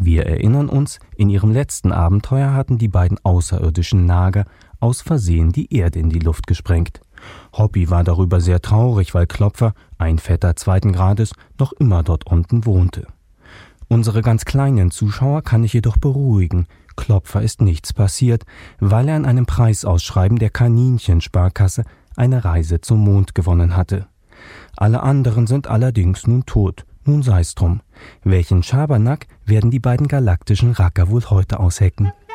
Wir erinnern uns, in ihrem letzten Abenteuer hatten die beiden außerirdischen Nager aus Versehen die Erde in die Luft gesprengt. Hoppy war darüber sehr traurig, weil Klopfer, ein Vetter 2. Grades, noch immer dort unten wohnte. Unsere ganz kleinen Zuschauer kann ich jedoch beruhigen. Klopfer ist nichts passiert, weil er an einem Preisausschreiben der Kaninchensparkasse eine Reise zum Mond gewonnen hatte. Alle anderen sind allerdings nun tot. Nun sei's drum. Welchen Schabernack werden die beiden galaktischen Racker wohl heute aushecken?